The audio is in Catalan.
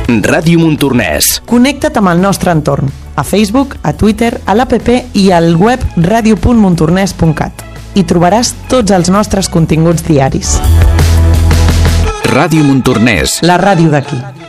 Ràdio Montornès. Connecta't amb el nostre entorn, a Facebook, a Twitter, a l'APP i al web radio.montornès.cat. Hi trobaràs tots els nostres continguts diaris. Ràdio Montornès. La ràdio d'aquí.